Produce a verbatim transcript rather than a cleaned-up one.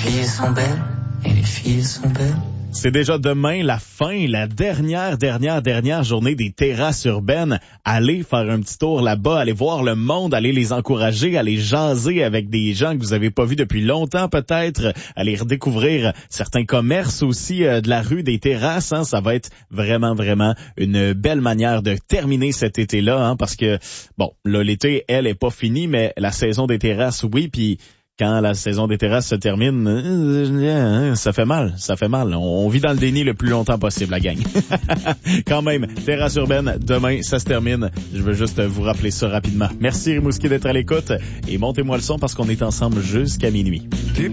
filles sont belles, et les filles sont belles. C'est déjà demain la fin, la dernière, dernière, dernière journée des terrasses urbaines. Allez faire un petit tour là-bas, allez voir le monde, allez les encourager, allez jaser avec des gens que vous avez pas vus depuis longtemps peut-être, allez redécouvrir certains commerces aussi euh, de la rue des terrasses. Hein. Ça va être vraiment, vraiment une belle manière de terminer cet été-là, hein, parce que, bon, là, l'été, elle, est pas finie, mais la saison des terrasses, oui, puis quand la saison des terrasses se termine, euh, ça fait mal, ça fait mal. On vit dans le déni le plus longtemps possible, la gang. Quand même, terrasse urbaine, demain, ça se termine. Je veux juste vous rappeler ça rapidement. Merci Rimouski d'être à l'écoute et montez-moi le son parce qu'on est ensemble jusqu'à minuit.